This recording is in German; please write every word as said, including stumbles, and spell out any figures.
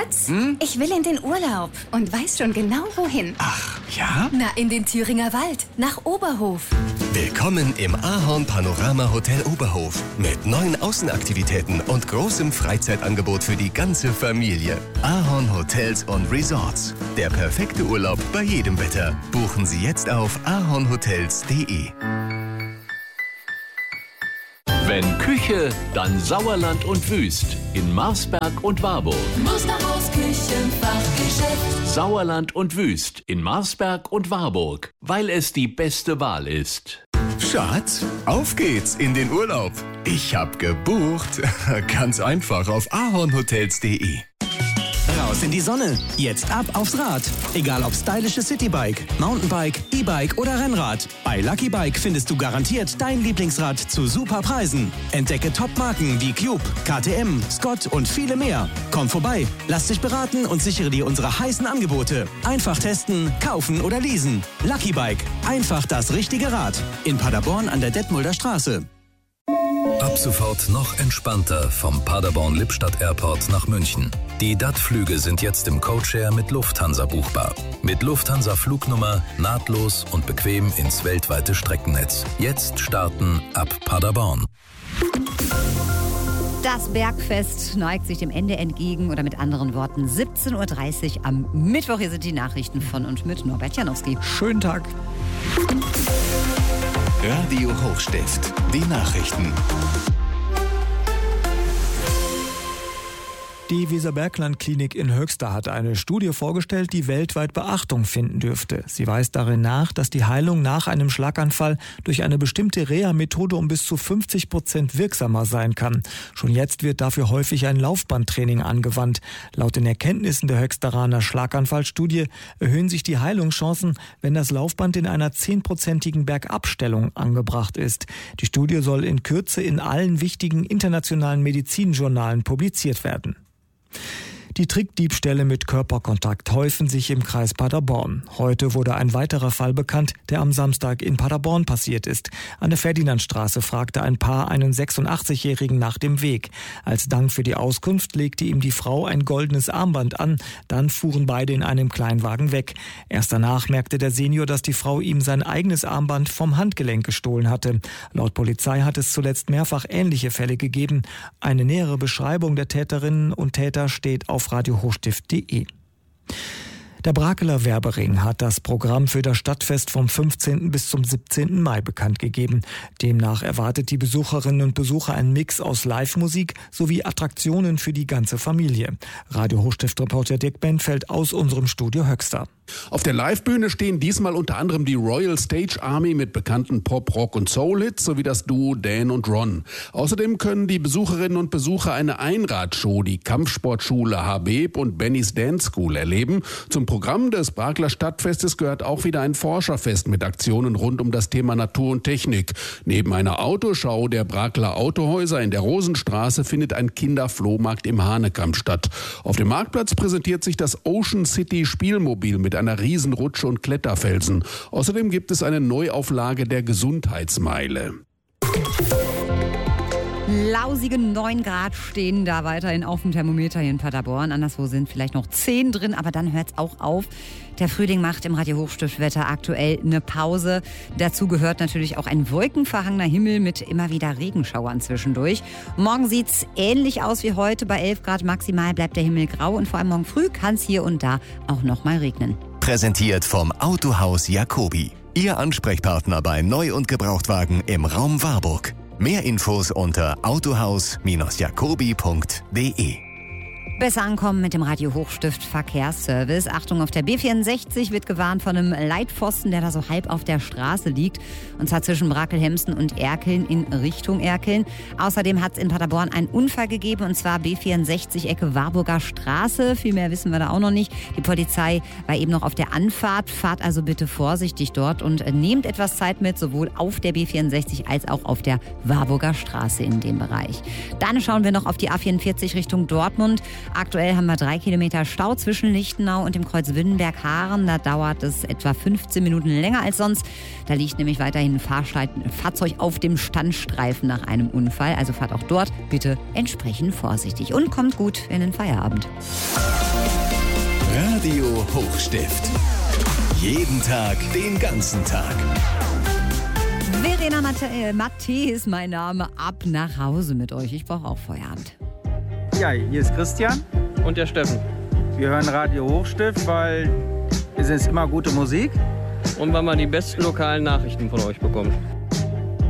Schatz, Hm? ich will in den Urlaub und weiß schon genau wohin. Ach, ja? Na, in den Thüringer Wald, nach Oberhof. Willkommen im Ahorn Panorama Hotel Oberhof mit neuen Außenaktivitäten und großem Freizeitangebot für die ganze Familie. Ahorn Hotels und Resorts. Der perfekte Urlaub bei jedem Wetter. Buchen Sie jetzt auf ahornhotels punkt de. Wenn Küche, dann Sauerland und Wüst in Marsberg und Warburg. Musterhaus Küchenfachgeschäft. Sauerland und Wüst in Marsberg und Warburg, weil es die beste Wahl ist. Schatz, auf geht's in den Urlaub. Ich hab gebucht. Ganz einfach auf ahornhotels punkt de. Raus in die Sonne. Jetzt ab aufs Rad. Egal ob stylisches Citybike, Mountainbike, E-Bike oder Rennrad. Bei Lucky Bike findest du garantiert dein Lieblingsrad zu super Preisen. Entdecke Top-Marken wie Cube, K T M, Scott und viele mehr. Komm vorbei, lass dich beraten und sichere dir unsere heißen Angebote. Einfach testen, kaufen oder leasen. Lucky Bike. Einfach das richtige Rad. In Paderborn an der Detmolder Straße. Ab sofort noch entspannter vom Paderborn-Lippstadt Airport nach München. Die D A T-Flüge sind jetzt im Codeshare mit Lufthansa buchbar. Mit Lufthansa-Flugnummer nahtlos und bequem ins weltweite Streckennetz. Jetzt starten ab Paderborn. Das Bergfest neigt sich dem Ende entgegen oder mit anderen Worten siebzehn Uhr dreißig am Mittwoch. Hier sind die Nachrichten von und mit Norbert Janowski. Schönen Tag. Radio Hochstift. Die Nachrichten. Die Weserbergland-Klinik in Höxter hat eine Studie vorgestellt, die weltweit Beachtung finden dürfte. Sie weist darin nach, dass die Heilung nach einem Schlaganfall durch eine bestimmte Reha-Methode um bis zu fünfzig Prozent wirksamer sein kann. Schon jetzt wird dafür häufig ein Laufbandtraining angewandt. Laut den Erkenntnissen der Höxteraner Schlaganfallstudie erhöhen sich die Heilungschancen, wenn das Laufband in einer zehnprozentigen Bergabstellung angebracht ist. Die Studie soll in Kürze in allen wichtigen internationalen Medizinjournalen publiziert werden. Die Trickdiebstähle mit Körperkontakt häufen sich im Kreis Paderborn. Heute wurde ein weiterer Fall bekannt, der am Samstag in Paderborn passiert ist. An der Ferdinandstraße fragte ein Paar einen sechsundachtzigjährigen nach dem Weg. Als Dank für die Auskunft legte ihm die Frau ein goldenes Armband an. Dann fuhren beide in einem Kleinwagen weg. Erst danach merkte der Senior, dass die Frau ihm sein eigenes Armband vom Handgelenk gestohlen hatte. Laut Polizei hat es zuletzt mehrfach ähnliche Fälle gegeben. Eine nähere Beschreibung der Täterinnen und Täter steht auf radio hochstift punkt de. Der Brakeler Werbering hat das Programm für das Stadtfest vom fünfzehnten bis zum siebzehnten Mai bekannt gegeben. Demnach erwartet die Besucherinnen und Besucher einen Mix aus Live-Musik sowie Attraktionen für die ganze Familie. Radio Hochstift-Reporter Dirk Benfeld aus unserem Studio Höxter. Auf der Livebühne stehen diesmal unter anderem die Royal Stage Army mit bekannten Pop-, Rock- und Soul-Hits sowie das Duo Dan und Ron. Außerdem können die Besucherinnen und Besucher eine Einradshow, die Kampfsportschule Habeb und Benny's Dance School erleben. Zum Programm des Brakeler Stadtfestes gehört auch wieder ein Forscherfest mit Aktionen rund um das Thema Natur und Technik. Neben einer Autoschau der Brakeler Autohäuser in der Rosenstraße findet ein Kinderflohmarkt im Hanekamp statt. Auf dem Marktplatz präsentiert sich das Ocean City Spielmobil mit einer Riesenrutsche und Kletterfelsen. Außerdem gibt es eine Neuauflage der Gesundheitsmeile. Lausige neun Grad stehen da weiterhin auf dem Thermometer hier in Paderborn. Anderswo sind vielleicht noch zehn drin, aber dann hört es auch auf. Der Frühling macht im Radio Hochstiftwetter aktuell eine Pause. Dazu gehört natürlich auch ein wolkenverhangener Himmel mit immer wieder Regenschauern zwischendurch. Morgen sieht es ähnlich aus wie heute. Bei elf Grad maximal bleibt der Himmel grau und vor allem morgen früh kann es hier und da auch noch mal regnen. Präsentiert vom Autohaus Jacobi. Ihr Ansprechpartner bei Neu- und Gebrauchtwagen im Raum Warburg. Mehr Infos unter autohaus jacobi punkt de. Besser ankommen mit dem Radio Hochstift Verkehrsservice. Achtung, auf der B vierundsechzig wird gewarnt von einem Leitpfosten, der da so halb auf der Straße liegt. Und zwar zwischen Brakel-Hemsten und Erkeln in Richtung Erkeln. Außerdem hat es in Paderborn einen Unfall gegeben, und zwar B vierundsechzig Ecke Warburger Straße. Viel mehr wissen wir da auch noch nicht. Die Polizei war eben noch auf der Anfahrt. Fahrt also bitte vorsichtig dort und nehmt etwas Zeit mit, sowohl auf der B vierundsechzig als auch auf der Warburger Straße in dem Bereich. Dann schauen wir noch auf die A vierundvierzig Richtung Dortmund. Aktuell haben wir drei Kilometer Stau zwischen Lichtenau und dem Kreuz Windenberg-Haaren. Da dauert es etwa fünfzehn Minuten länger als sonst. Da liegt nämlich weiterhin ein Fahrzeug auf dem Standstreifen nach einem Unfall. Also fahrt auch dort bitte entsprechend vorsichtig und kommt gut in den Feierabend. Radio Hochstift. Jeden Tag, den ganzen Tag. Verena Mathe, äh, Mathe ist mein Name. Ab nach Hause mit euch. Ich brauche auch Feierabend. Ja, hier ist Christian und der Steffen. Wir hören Radio Hochstift, weil es ist immer gute Musik. Und weil man die besten lokalen Nachrichten von euch bekommt.